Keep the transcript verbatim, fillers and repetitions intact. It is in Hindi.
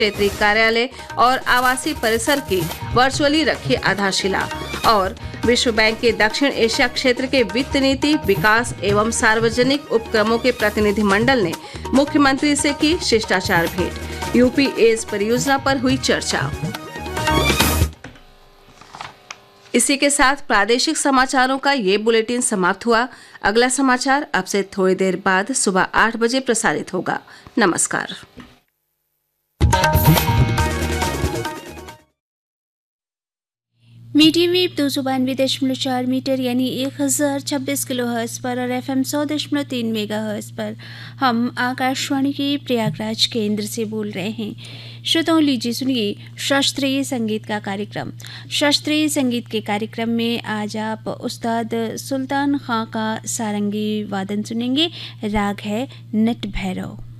क्षेत्रीय कार्यालय और आवासीय परिसर की वर्चुअली रखी आधारशिला। और विश्व बैंक के दक्षिण एशिया क्षेत्र के वित्त नीति, विकास एवं सार्वजनिक उपक्रमों के प्रतिनिधिमंडल ने मुख्यमंत्री से की शिष्टाचार भेंट। यूपी एज परियोजना पर हुई चर्चा। इसी के साथ प्रादेशिक समाचारों का ये बुलेटिन समाप्त हुआ। अगला समाचार अब से थोड़ी देर बाद सुबह आठ बजे प्रसारित होगा। नमस्कार। मीडियम वेव दो सौ बानवे दशमलव चार मीटर यानी एक हज़ार छब्बीस किलो हर्ट्ज पर और एफ एम सौ दशमलव तीन मेगा हर्ट्ज पर हम आकाशवाणी के प्रयागराज केंद्र से बोल रहे हैं। श्रोताओं, लीजिए सुनिए शास्त्रीय संगीत का कार्यक्रम। शास्त्रीय संगीत के कार्यक्रम में आज आप उस्ताद सुल्तान खां का सारंगी वादन सुनेंगे। राग है नट भैरव।